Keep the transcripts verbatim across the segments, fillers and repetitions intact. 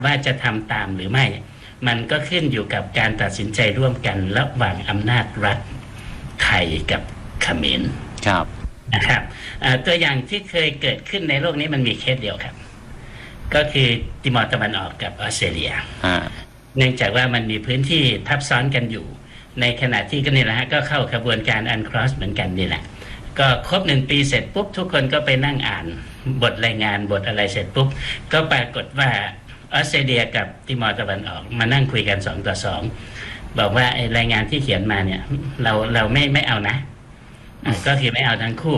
ว่าจะทำตามหรือไม่มันก็ขึ้นอยู่กับการตัดสินใจร่วมกันระหว่างอำนาจรัฐไทยกับเขมรครับนะครับตัวอย่างที่เคยเกิดขึ้นในโลกนี้มันมีเคสเดียวครับก็คือติมอร์ตะวันออกกับออสเตรเลียเนื่องจากว่ามันมีพื้นที่ทับซ้อนกันอยู่ในขณะที่ก็นี่แหละฮะก็เข้าขบวนการอันครอสเหมือนกันนี่แหละก็ครบหนึ่งปีเสร็จปุ๊บทุกคนก็ไปนั่งอ่านบทรายงานบทอะไรเสร็จปุ๊บก็ปรากฏว่าออสเตรเลียกับติมอร์ตะวันออกมานั่งคุยกันสองต่อสองบอกว่าไอ้รายงานที่เขียนมาเนี่ยเราเราไม่ไม่เอานะก็คือไม่เอาทั้งคู่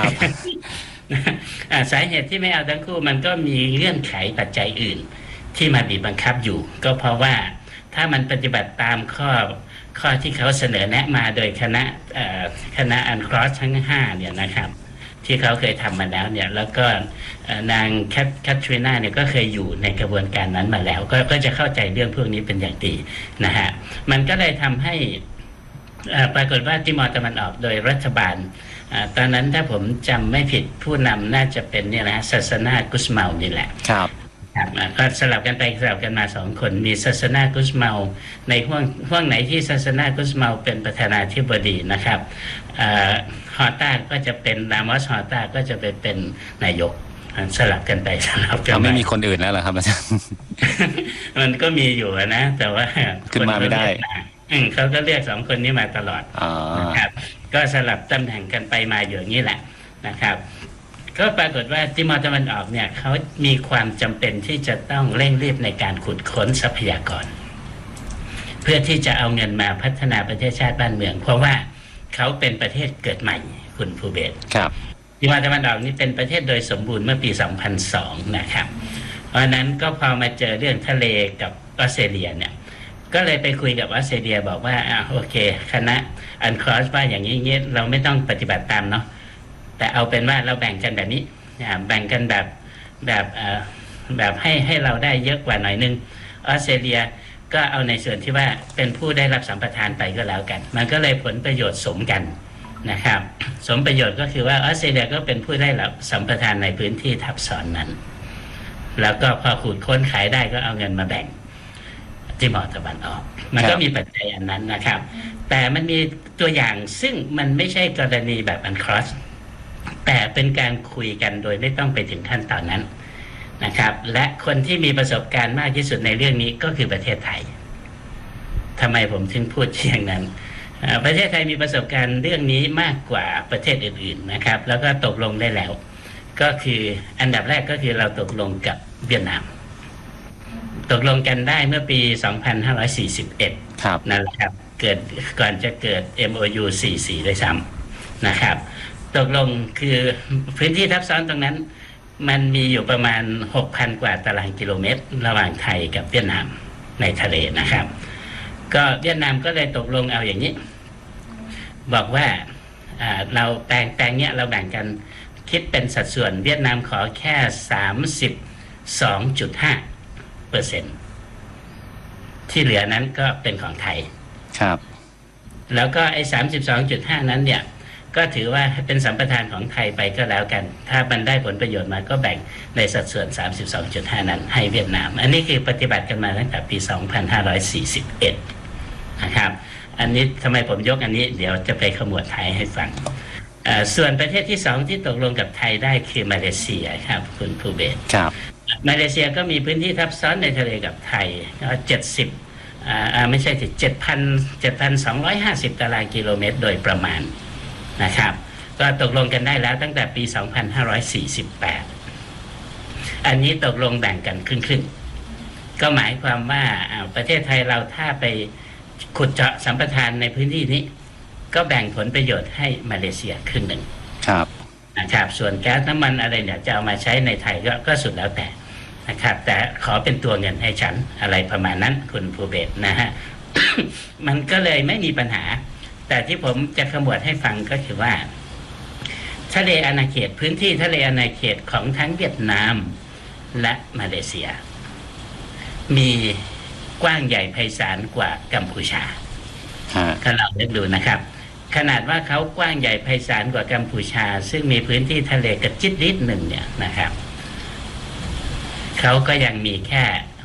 สาเหตุที่ไม่เอาทั้งคู่มันก็มีเงื่อนไขปัจจัยอื่นที่มาบีบบังคับอยู่ก็เพราะว่าถ้ามันปฏิบัติตามข้อข้อที่เขาเสนอแนะมาโดยคณะคณะอันครอสทั้งห้าเนี่ยนะครับที่เขาเคยทำมาแล้วเนี่ยแล้วก็นางแคทแคทรีนาเนี่ยก็เคยอยู่ในกระบวนการนั้นมาแล้วก็ก็จะเข้าใจเรื่องพวกนี้เป็นอย่างดีนะฮะมันก็เลยทำให้ปรากฏว่าติมอร์ตะวันออกโดยรัฐบาลตอนนั้นถ้าผมจำไม่ผิดผู้นำน่าจะเป็นเนี่ยนะศาสนากุสเมานี่แหละครับก็สลับกันไปสลับกันมาสองคนมีศาสนากุสเมาในห่วงห่วงไหนที่ศาสนากุสเมาเป็นประธานาธิบดีนะครับฮอต้าก็จะเป็นรามอสฮอต้าก็จะไปเป็นนายกสลับกันไปสลับกันมาไม่มีคนอื่นแล้วเหรอครับอาจารย์มันก็มีอยู่นะแต่ว่าขึ้นมาไม่ได้เขาก็เรียกสองคนนี้มาตลอดนะครับก็สลับตำแหน่งกันไปมาอยู่อย่างนี้แหละนะครับก็ปรากฏว่าติมอร์ตะวันออกเนี่ยเขามีความจำเป็นที่จะต้องเร่งรีบในการขุดค้นทรัพยากรเพื่อที่จะเอาเงินมาพัฒนาประเทศชาติบ้านเมืองเพราะว่าเขาเป็นประเทศเกิดใหม่คุณภูเบศครับติมอร์ตะวันออกนี่เป็นประเทศโดยสมบูรณ์เมื่อปีสองพันสองนะครับเพราะนั้นก็พอมาเจอเรื่องทะเลกับออสเตรเลียเนี่ยก็เลยไปคุยกับออสเตรเลียบอกว่าอ่าโอเคคณะอันครอสว่าอย่างนี้เงี้ยเราไม่ต้องปฏิบัติตามเนาะแต่เอาเป็นว่าเราแบ่งกันแบบนี้แบ่งกันแบบแบบแบบให้ให้เราได้เยอะกว่าหน่อยนึงออสเตรเลียก็เอาในส่วนที่ว่าเป็นผู้ได้รับสัมปทานไปก็แล้วกันมันก็เลยผลประโยชน์สมกันนะครับสมประโยชน์ก็คือว่าออสเตรเลียก็เป็นผู้ได้รับสัมปทานในพื้นที่ทับซ้อนนั้นแล้วก็พอขุดค้นขายได้ก็เอาเงินมาแบ่งติมอร์ตะวันออกมันก็มีปัจจัยอันนั้นนะครับแต่มันมีตัวอย่างซึ่งมันไม่ใช่กรณีแบบอันครอสแต่เป็นการคุยกันโดยไม่ต้องไปถึงขั้นตอนนั้นนะครับและคนที่มีประสบการณ์มากที่สุดในเรื่องนี้ก็คือประเทศไทยทำไมผมถึงพูดเช่นนั้นประเทศไทยมีประสบการณ์เรื่องนี้มากกว่าประเทศอื่นๆนะครับแล้วก็ตกลงได้แล้วก็คืออันดับแรกก็คือเราตกลงกับเวียดนามตกลงกันได้เมื่อปีสองพันห้าร้อยสี่สิบเอ็ดนั่นแหละครับเกิดก่อนจะเกิด เอ็ม โอ ยู สี่สิบสี่ด้วยซ้ำนะครับตกลงคือพื้นที่ทับซ้อนตรงนั้นมันมีอยู่ประมาณ หกพัน กว่าตารางกิโลเมตรระหว่างไทยกับเวียดนามในทะเลนะครับก็เวียดนามก็เลยตกลงเอาอย่างนี้บอกว่าเราแปลงแปลงเนี้ยเราแบ่งกันคิดเป็นสัดส่วนเวียดนามขอแค่ สามสิบสองจุดห้าเปอร์เซ็นต์ ที่เหลือนั้นก็เป็นของไทยครับแล้วก็ไอ้ สามสิบสองจุดห้า นั้นเนี่ยก็ถือว่าเป็นสัมปทานของไทยไปก็แล้วกันถ้ามันได้ผลประโยชน์มาก็แบ่งในสัดส่วน สามสิบสองจุดห้า นั้นให้เวียดนามอันนี้คือปฏิบัติกันมาตั้งแต่ปีสองพันห้าร้อยสี่สิบเอ็ดนะครับอันนี้ทำไมผมยกอันนี้เดี๋ยวจะไปขมวดไทยให้ฟังส่วนประเทศที่สองที่ตกลงกับไทยได้คือมาเลเซียครับคุณภูเบศครับมาเลเซียก็มีพื้นที่ทับซ้อนในทะเลกับไทยเจ็ดสิบอ่าไม่ใช่ถึง เจ็ดพัน เจ็ดพันสองร้อยห้าสิบ ตารางกิโลเมตรโดยประมาณนะครับก็ตกลงกันได้แล้วตั้งแต่ปีสองพันห้าร้อยสี่สิบแปดอันนี้ตกลงแบ่งกันครึ่งๆก็หมายความว่าประเทศไทยเราถ้าไปขุดเจาะสัมปทานในพื้นที่นี้ก็แบ่งผลประโยชน์ให้มาเลเซียครึ่งหนึ่งครับนะครับส่วนแก๊สน้ำมันอะไรเนี่ยจะเอามาใช้ในไทยก็ก็สุดแล้วแต่นะครับแต่ขอเป็นตัวเงินให้ฉันอะไรประมาณนั้นคุณภูเบศนะฮะ มันก็เลยไม่มีปัญหาแต่ที่ผมจะขมวดให้ฟังก็คือว่าทะเลอาณาเขตพื้นที่ทะเลอาณาเขตของทั้งเวียดนามและมาเลเซียมีกว้างใหญ่ไพศาลกว่ากัมพูชาก็ลองนึกดูนะครับขนาดว่าเขากว้างใหญ่ไพศาลกว่ากัมพูชาซึ่งมีพื้นที่ทะเลกระจิตริดหนึ่งเนี่ยนะครับเขาก็ยังมีแค่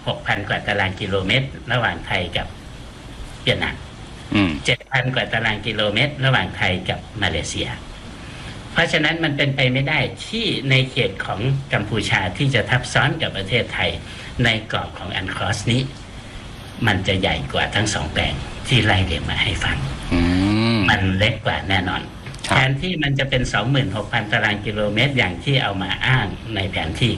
หกพัน กว่าตารางกิโลเมตร ระหว่างไทยกับเวียดนามอืมเจ็ดพัน กว่าตารางกิโลเมตร ระหว่างไทยกับมาเลเซีย เพราะฉะนั้นมันเป็นไปไม่ได้ที่ในเขตของกัมพูชาที่จะทับซ้อนกับประเทศไทยในกรอบของอันครอสนี้มันจะใหญ่กว่าทั้งสองแปลงที่ไล่เรียงมาให้ฟังอืมมันเล็กกว่าแน่นอนครับแทนที่มันจะเป็น สองหมื่นหกพัน ตารางกิโลเมตรอย่างที่เอามาอ้างในแผนที่